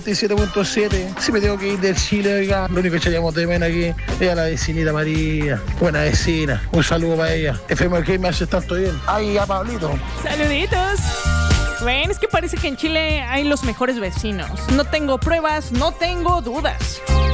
7.7. Si me tengo que ir del Chile, oiga, lo único que echamos de menos aquí es a la vecinita María. Buena vecina. Un saludo para ella. FM que me hace tanto bien. Ay, a Pablito. Saluditos. Ven, es que parece que en Chile hay los mejores vecinos. No tengo pruebas, no tengo dudas.